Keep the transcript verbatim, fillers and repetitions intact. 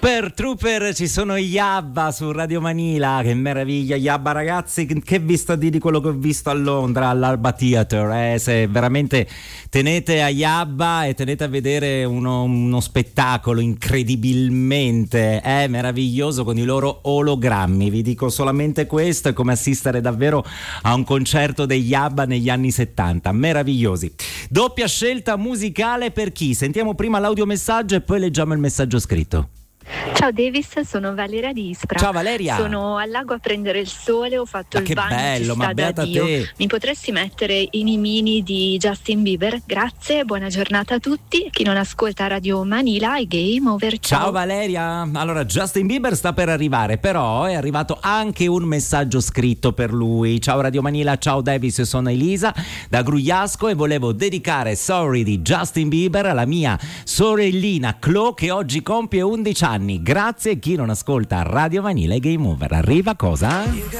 Per Trooper ci sono gli Yabba su Radio Manila, che meraviglia Yabba ragazzi, che vi sto a dire di quello che ho visto a Londra all'Alba Theatre, eh? Se veramente tenete a Yabba e tenete a vedere uno, uno spettacolo incredibilmente eh, meraviglioso con i loro ologrammi, vi dico solamente questo, è come assistere davvero a un concerto degli Yabba negli anni settanta, meravigliosi. Doppia scelta musicale per chi? Sentiamo prima l'audiomessaggio e poi leggiamo il messaggio scritto. Ciao Davis, sono Valeria di Ispra. Ciao Valeria. Sono al lago a prendere il sole, ho fatto ma il che bagno, bello, ci ma sta da beata Dio. te. Mi potresti mettere i nimini di Justin Bieber? Grazie, buona giornata a tutti. Chi non ascolta Radio Manila è Game Over. Ciao. Ciao Valeria. Allora Justin Bieber sta per arrivare, però è arrivato anche un messaggio scritto per lui. Ciao Radio Manila, ciao Davis, sono Elisa da Grugliasco e volevo dedicare Sorry di Justin Bieber alla mia sorellina Chloe che oggi compie undici anni. Grazie. Chi non ascolta Radio Manila e Game Over. Arriva cosa?